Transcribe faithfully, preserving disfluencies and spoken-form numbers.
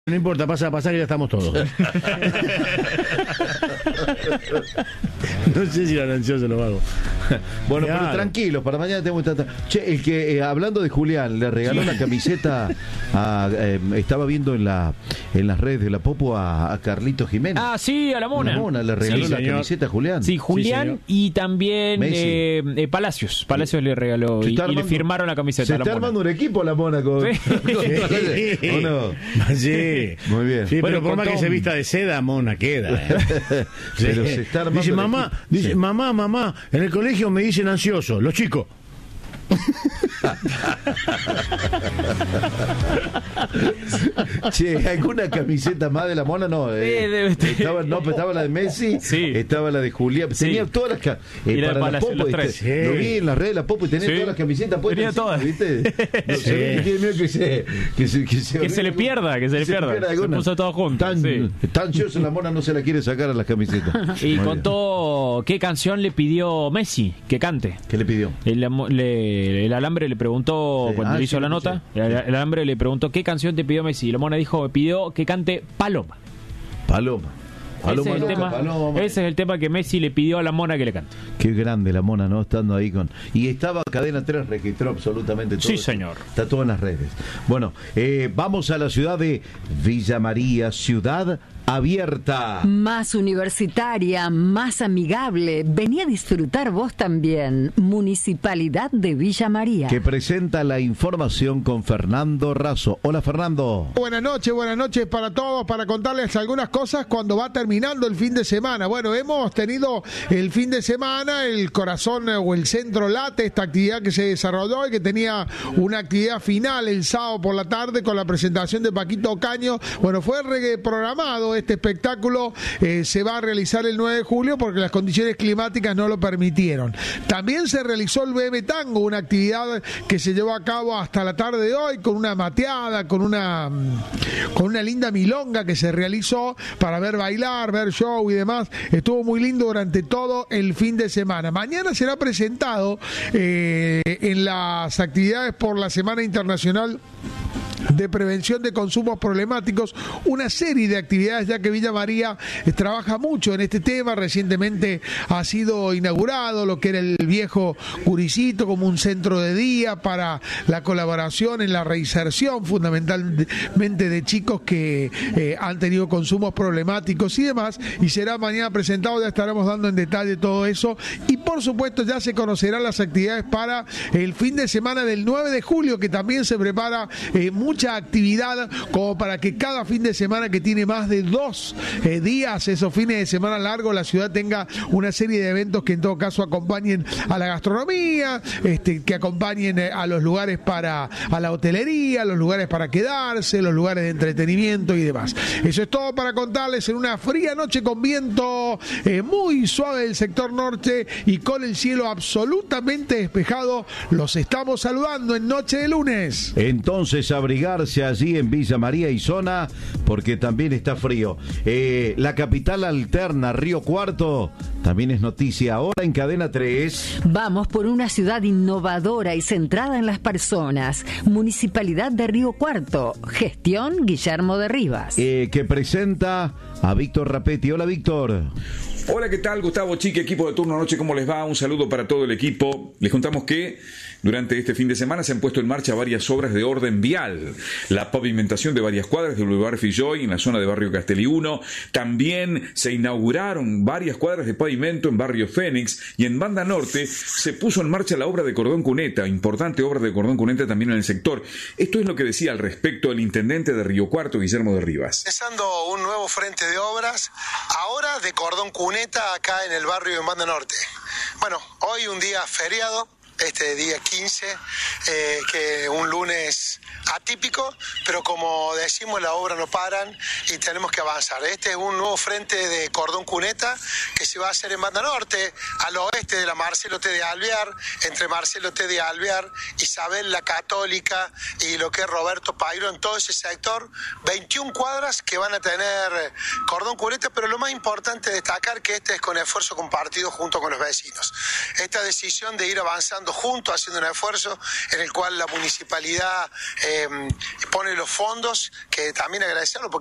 No importa, pasa a pasar que ya estamos todos. No sé si eran ansiosos los vagos. Bueno, Claro. pero tranquilos, para mañana tenemos tanta... Che, el que, eh, hablando de Julián, le regaló una camiseta a, eh, estaba viendo en la en las redes de la Popo a, a Carlito Jiménez. Ah, sí, a la Mona. La Mona le regaló Sí, la señor. camiseta a Julián. Sí, Julián Sí, señor. y también Messi. eh, eh, Palacios. Palacios le regaló Se y, está y le armando- firmaron la camiseta Se a la está Mona. armando un equipo la Mona con... Sí. con- ¿O no? Sí. Muy bien. Sí, Bueno, pero por más con que se Tom. vista de seda, mona queda. ¿eh? Pero Sí. se está armando Dice el mamá, equipo. dice Sí. mamá, mamá, en el colegio me dicen ansioso, los chicos. Che, ¿alguna camiseta más de la Mona? No, eh, Eh, debe estar. estaba, no, pero estaba la de Messi, Sí. estaba la de Julián, Sí. tenía todas las ca- eh, Y la de para la Palacio, Popo, los ¿viste? tres. Sí. Lo vi en las redes de la Popo y tenía Sí. todas las camisetas puestas Tenía encima, todas. ¿viste? No, Sí. se ve que tiene miedo que se que se, que se, Que se le pierda, que se le pierda. Se alguna. puso todo junto, Tan, sí. tan ansioso la Mona no se la quiere sacar a las camisetas. Y Muy contó qué canción le pidió Messi que cante. bien. ¿Qué le pidió? El, amo- le- el alambre le preguntó, Sí. cuando Ah, le hizo sí, la lo nota, escuché. el, el alambre le preguntó qué canción te pidió Messi. Y la Mona dijo, pidió que cante Paloma. Paloma. Paloma, ese, es el loca, tema, Paloma. ese es el tema que Messi le pidió a la Mona que le cante. Qué grande la Mona, ¿no? Estando ahí con... Y estaba Cadena tres, registró absolutamente todo. Sí, esto. señor. Está todo en las redes. Bueno, eh, vamos a la ciudad de Villa María, ciudad abierta. Más universitaria, más amigable. Vení a disfrutar vos también. Municipalidad de Villa María. Que presenta la información con Fernando Razo. Hola, Fernando. Buenas noches, buenas noches para todos, para contarles algunas cosas cuando va terminando el fin de semana. Bueno, hemos tenido el fin de semana, el corazón eh, o el centro late, esta actividad que se desarrolló y que tenía una actividad final el sábado por la tarde con la presentación de Paquito Ocaño. Bueno, fue reprogramado este espectáculo, eh, se va a realizar el nueve de julio porque las condiciones climáticas no lo permitieron. También se realizó el Bebe Tango, una actividad que se llevó a cabo hasta la tarde de hoy con una mateada, con una con una linda milonga que se realizó para ver bailar, ver show y demás. Estuvo muy lindo durante todo el fin de semana. Mañana será presentado eh, en las actividades por la Semana Internacional de Prevención de Consumos Problemáticos, una serie de actividades, ya que Villa María eh, trabaja mucho en este tema. Recientemente ha sido inaugurado lo que era el viejo Curicito como un centro de día para la colaboración en la reinserción fundamentalmente de chicos que eh, han tenido consumos problemáticos y demás, y será mañana presentado. Ya estaremos dando en detalle todo eso y por supuesto ya se conocerán las actividades para el fin de semana del nueve de julio, que también se prepara eh, mucha actividad como para que cada fin de semana, que tiene más de dos eh, días, esos fines de semana largos, la ciudad tenga una serie de eventos que en todo caso acompañen a la gastronomía, este, que acompañen eh, a los lugares para, a la hotelería, los lugares para quedarse, los lugares de entretenimiento y demás. Eso es todo para contarles en una fría noche con viento eh, muy suave del sector norte y con el cielo absolutamente despejado. Los estamos saludando en noche de lunes. Entonces, abrigarse allí en Villa María y zona, porque también está frío. Eh, la capital alterna, Río Cuarto, también es noticia ahora en Cadena tres. Vamos por una ciudad innovadora y centrada en las personas. Municipalidad de Río Cuarto. Gestión Guillermo de Rivas. Eh, que presenta a Víctor Rapetti. Hola, Víctor. Hola, ¿qué tal? Gustavo Chique, equipo de Turno Noche, ¿cómo les va? Un saludo para todo el equipo. Les contamos que durante este fin de semana se han puesto en marcha varias obras de orden vial. La pavimentación de varias cuadras del Boulevard Filloy en la zona de Barrio Castelli uno. También se inauguraron varias cuadras de pavimento en Barrio Fénix, y en Banda Norte se puso en marcha la obra de cordón cuneta, importante obra de cordón cuneta también en el sector. Esto es lo que decía al respecto el intendente de Río Cuarto, Guillermo de Rivas. Empezando un nuevo frente de obras, ahora de cordón cuneta acá en el barrio de Banda Norte. Bueno, hoy un día feriado, este día quince, eh, que un lunes atípico, pero como decimos, la obra no paran y tenemos que avanzar. Este es un nuevo frente de cordón cuneta que se va a hacer en Banda Norte, al oeste de la Marcelo T. de Alvear, entre Marcelo T. de Alvear, Isabel la Católica y lo que es Roberto Pairo, en todo ese sector, veintiuna cuadras que van a tener cordón cuneta, pero lo más importante es destacar que este es con esfuerzo compartido junto con los vecinos. Esta decisión de ir avanzando trabajando juntos, haciendo un esfuerzo en el cual la municipalidad eh, pone los fondos, que también agradecerlo porque